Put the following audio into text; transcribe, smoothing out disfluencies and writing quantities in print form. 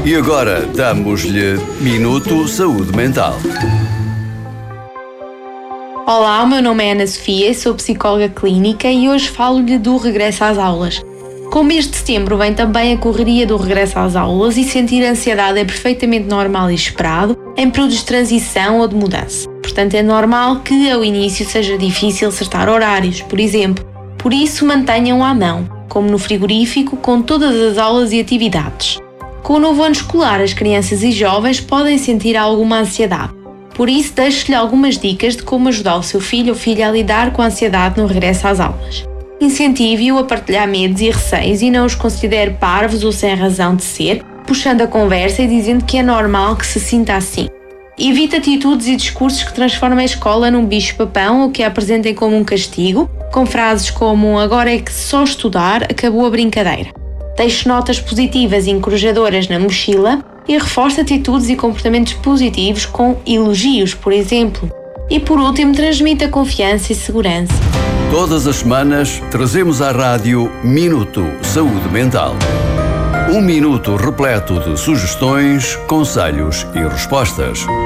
E agora damos-lhe Minuto Saúde Mental. Olá, o meu nome é Ana Sofia, sou psicóloga clínica e hoje falo-lhe do regresso às aulas. Com o mês de setembro vem também a correria do regresso às aulas e sentir ansiedade é perfeitamente normal e esperado em períodos de transição ou de mudança. Portanto, é normal que ao início seja difícil acertar horários, por exemplo. Por isso, mantenham à mão, como no frigorífico, com todas as aulas e atividades. Com o novo ano escolar, as crianças e jovens podem sentir alguma ansiedade. Por isso, deixo-lhe algumas dicas de como ajudar o seu filho ou filha a lidar com a ansiedade no regresso às aulas. Incentive-o a partilhar medos e receios e não os considere parvos ou sem razão de ser, puxando a conversa e dizendo que é normal que se sinta assim. Evite atitudes e discursos que transformem a escola num bicho-papão ou que a apresentem como um castigo, com frases como "agora é que só estudar, acabou a brincadeira". Deixe notas positivas e encorajadoras na mochila e reforce atitudes e comportamentos positivos com elogios, por exemplo. E por último, transmita confiança e segurança. Todas as semanas trazemos à rádio Minuto Saúde Mental. Um minuto repleto de sugestões, conselhos e respostas.